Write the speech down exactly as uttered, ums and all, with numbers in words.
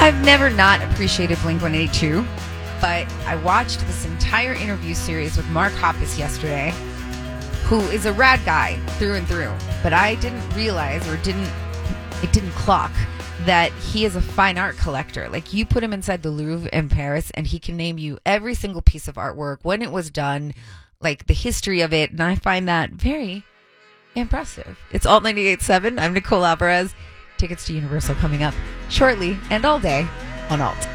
I've never not appreciated Blink one eighty-two, but I watched this entire interview series with Mark Hoppus yesterday, who is a rad guy through and through. But I didn't realize, or didn't, it didn't clock, that he is a fine art collector. Like, you put him inside the Louvre in Paris, and he can name you every single piece of artwork, when it was done, like the history of it, and I find that very impressive. It's Alt ninety-eight point seven. I'm Nicole Alvarez. Tickets to Universal coming up shortly and all day on Alt.